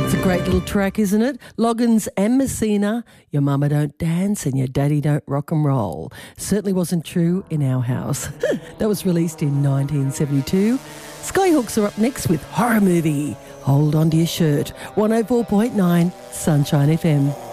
It's a great little track, isn't it? Loggins and Messina, Your Mama Don't Dance and Your Daddy Don't Rock and Roll. Certainly wasn't true in our house. That was released in 1972. Skyhooks are up next with Horror Movie. Hold on to your shirt. 104.9 Sunshine FM.